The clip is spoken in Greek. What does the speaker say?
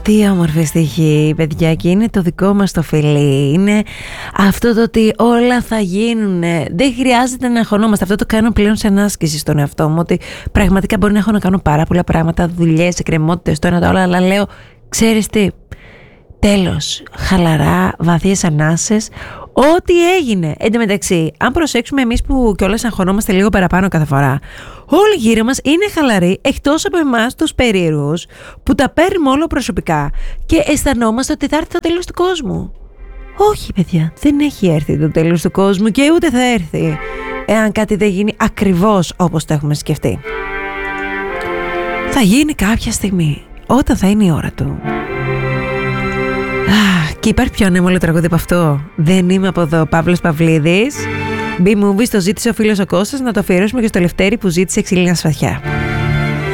Τι όμορφη στοιχή, παιδιά, και είναι το δικό μας το φιλί. Είναι αυτό το ότι όλα θα γίνουν. Δεν χρειάζεται να αγχωνόμαστε. Αυτό το κάνω πλέον σε ανάσκηση στον εαυτό μου. Ότι πραγματικά μπορεί να έχω να κάνω πάρα πολλά πράγματα, δουλειές, εκκρεμότητες, το ένα το άλλο, αλλά λέω, ξέρεις τι, τέλος, χαλαρά, βαθιές ανάσες. Ό,τι έγινε. Εν τω μεταξύ, αν προσέξουμε εμείς που κιόλας αγχωνόμαστε λίγο παραπάνω κάθε φορά, όλοι γύρω μας είναι χαλαροί, εκτός από εμάς τους περίεργους που τα παίρνουμε όλο προσωπικά και αισθανόμαστε ότι θα έρθει το τέλος του κόσμου. Όχι, παιδιά, δεν έχει έρθει το τέλος του κόσμου και ούτε θα έρθει εάν κάτι δεν γίνει ακριβώς όπως το έχουμε σκεφτεί. Θα γίνει κάποια στιγμή, όταν θα είναι η ώρα του. Και υπάρχει πιο ανέμολο τραγούδι από αυτό. Δεν είμαι από εδώ. Παύλος Παυλίδης. B-Movies, το ζήτησε ο φίλος ο Κώστας, να το αφιερώσουμε και στο Λευτέρη που ζήτησε ξύλινα σφαθιά.